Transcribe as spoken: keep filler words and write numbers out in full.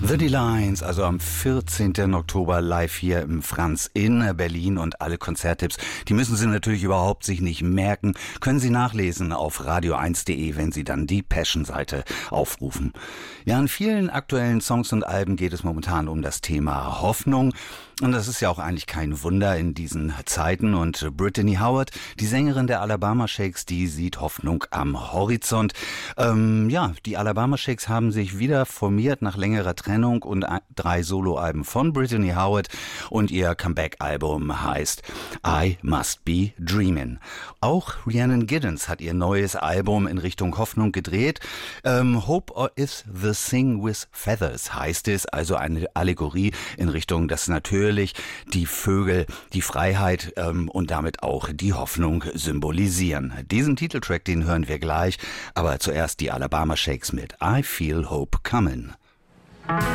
The D-Lines, also am vierzehnten Oktober live hier im Franz in Berlin, und alle Konzerttipps, die müssen Sie natürlich überhaupt sich nicht merken, können Sie nachlesen auf radio eins punkt de, wenn Sie dann die Passion-Seite aufrufen. Ja, in vielen aktuellen Songs und Alben geht es momentan um das Thema Hoffnung. Und das ist ja auch eigentlich kein Wunder in diesen Zeiten. Und Brittany Howard, die Sängerin der Alabama Shakes, die sieht Hoffnung am Horizont. Ähm, ja, die Alabama Shakes haben sich wieder formiert nach längerer Trennung und drei Soloalben von Brittany Howard. Und ihr Comeback-Album heißt I Must Be Dreamin'. Auch Rhiannon Giddens hat ihr neues Album in Richtung Hoffnung gedreht. Ähm, Hope is the Thing with Feathers heißt es, also eine Allegorie in Richtung, dass natürlich die Vögel die Freiheit ähm, und damit auch die Hoffnung symbolisieren. Diesen Titeltrack, den hören wir gleich, aber zuerst die Alabama Shakes mit I Feel Hope Comin'.